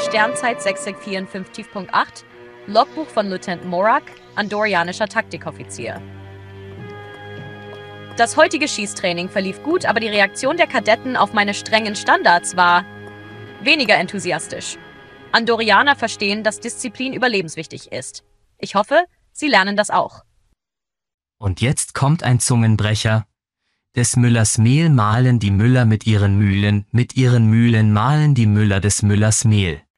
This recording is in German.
Sternzeit 654.8, Logbuch von Lieutenant Morak, andorianischer Taktikoffizier. Das heutige Schießtraining verlief gut, aber die Reaktion der Kadetten auf meine strengen Standards war weniger enthusiastisch. Andorianer verstehen, dass Disziplin überlebenswichtig ist. Ich hoffe, sie lernen das auch. Und jetzt kommt ein Zungenbrecher. Des Müllers Mehl mahlen die Müller mit ihren Mühlen mahlen die Müller des Müllers Mehl.